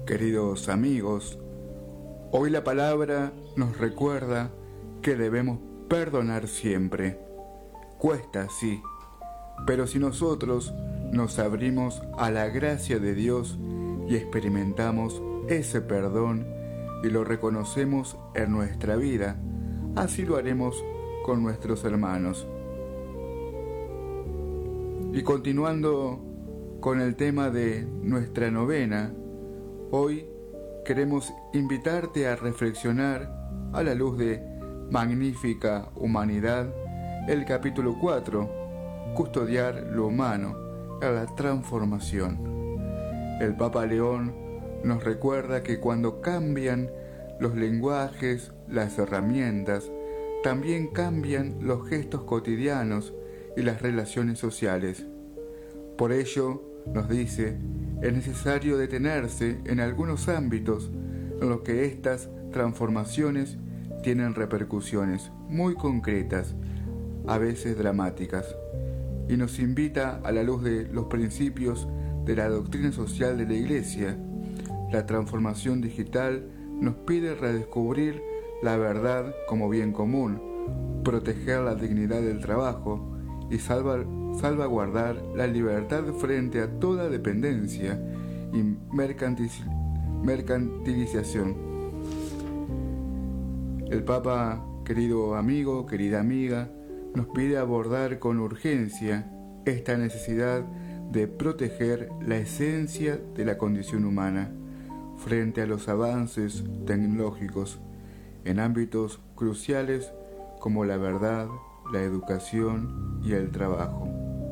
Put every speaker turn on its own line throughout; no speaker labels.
Queridos amigos, hoy la palabra nos recuerda que debemos perdonar siempre. Cuesta, sí, pero si nosotros nos abrimos a la gracia de Dios y experimentamos ese perdón y lo reconocemos en nuestra vida, así lo haremos con nuestros hermanos. Y continuando con el tema de nuestra novena, hoy queremos invitarte a reflexionar a la luz de Magnífica Humanidad, el capítulo 4, custodiar lo humano a la transformación. El Papa León nos recuerda que cuando cambian los lenguajes, las herramientas, también cambian los gestos cotidianos y las relaciones sociales. Por ello, nos dice, es necesario detenerse en algunos ámbitos en los que estas transformaciones tienen repercusiones muy concretas, a veces dramáticas, y nos invita a la luz de los principios de la doctrina social de la Iglesia. La transformación digital nos pide redescubrir la verdad como bien común, proteger la dignidad del trabajo y salvaguardar la libertad frente a toda dependencia y mercantilización. El Papa, querido amigo, querida amiga, nos pide abordar con urgencia esta necesidad de proteger la esencia de la condición humana frente a los avances tecnológicos en ámbitos cruciales como la verdad, la educación y el trabajo.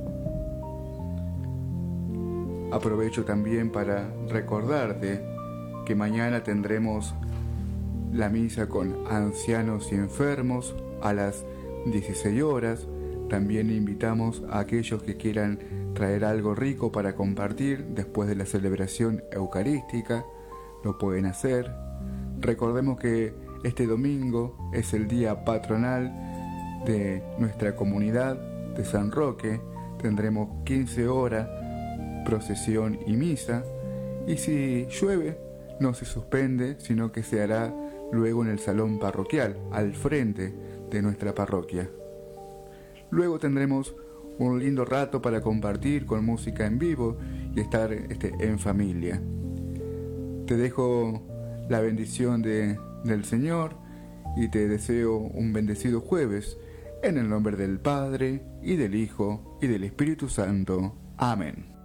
Aprovecho también para recordarte que mañana tendremos la misa con ancianos y enfermos a las 16 horas. También invitamos a aquellos que quieran traer algo rico para compartir después de la celebración eucarística. Lo pueden hacer. Recordemos que este domingo es el día patronal de nuestra comunidad de San Roque. Tendremos 15 horas, procesión y misa. Y si llueve, no se suspende, sino que se hará luego en el salón parroquial, al frente de nuestra parroquia. Luego tendremos un lindo rato para compartir con música en vivo y estar en familia. Te dejo la bendición del Señor y te deseo un bendecido jueves en el nombre del Padre y del Hijo y del Espíritu Santo. Amén.